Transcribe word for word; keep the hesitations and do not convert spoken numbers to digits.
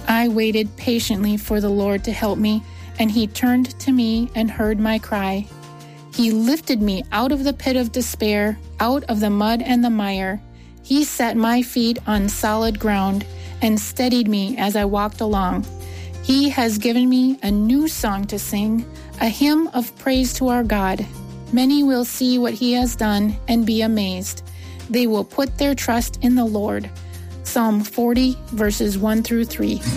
I waited patiently for the Lord to help me, and he turned to me and heard my cry. He lifted me out of the pit of despair, out of the mud and the mire. He set my feet on solid ground and steadied me as I walked along. He has given me a new song to sing, a hymn of praise to our God. Many will see what he has done and be amazed. They will put their trust in the Lord. Psalm forty, verses one through three.